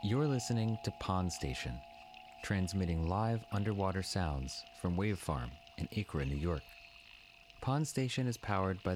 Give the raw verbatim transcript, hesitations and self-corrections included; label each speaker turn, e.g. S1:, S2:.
S1: You're listening to Pond Station, transmitting live underwater sounds from Wave Farm in Acra, New York. Pond Station is powered by